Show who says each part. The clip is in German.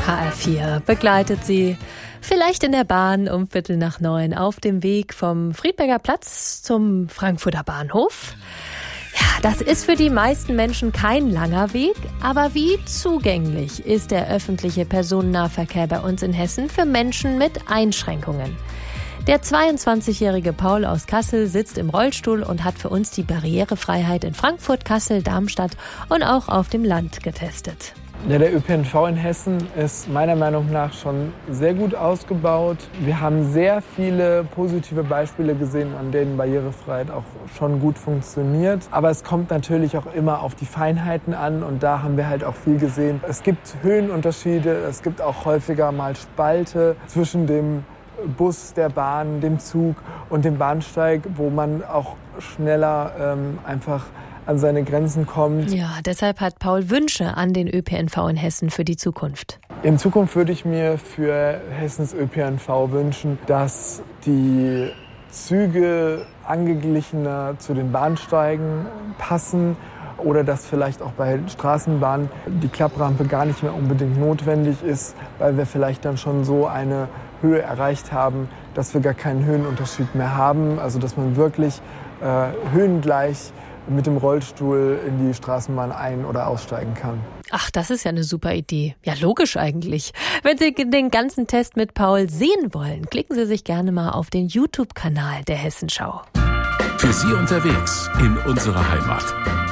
Speaker 1: HR4 begleitet Sie vielleicht in der Bahn um 8:45 auf dem Weg vom Friedberger Platz zum Frankfurter Bahnhof. Ja, das ist für die meisten Menschen kein langer Weg, aber wie zugänglich ist der öffentliche Personennahverkehr bei uns in Hessen für Menschen mit Einschränkungen? Der 22-jährige Paul aus Kassel sitzt im Rollstuhl und hat für uns die Barrierefreiheit in Frankfurt, Kassel, Darmstadt und auch auf dem Land getestet.
Speaker 2: Ja, der ÖPNV in Hessen ist meiner Meinung nach schon sehr gut ausgebaut. Wir haben sehr viele positive Beispiele gesehen, an denen Barrierefreiheit auch schon gut funktioniert. Aber es kommt natürlich auch immer auf die Feinheiten an und da haben wir halt auch viel gesehen. Es gibt Höhenunterschiede, es gibt auch häufiger mal Spalte zwischen dem Bus, der Bahn, dem Zug und dem Bahnsteig, wo man auch schneller einfach an seine Grenzen kommt.
Speaker 1: Ja, deshalb hat Paul Wünsche an den ÖPNV in Hessen für die Zukunft.
Speaker 2: In Zukunft würde ich mir für Hessens ÖPNV wünschen, dass die Züge angeglichener zu den Bahnsteigen passen oder dass vielleicht auch bei Straßenbahnen die Klapprampe gar nicht mehr unbedingt notwendig ist, weil wir vielleicht dann schon so eine Höhe erreicht haben, dass wir gar keinen Höhenunterschied mehr haben. Also dass man wirklich höhengleich mit dem Rollstuhl in die Straßenbahn ein- oder aussteigen kann.
Speaker 1: Ach, das ist ja eine super Idee. Ja, logisch eigentlich. Wenn Sie den ganzen Test mit Paul sehen wollen, klicken Sie sich gerne mal auf den YouTube-Kanal der Hessenschau.
Speaker 3: Für Sie unterwegs in unserer Heimat.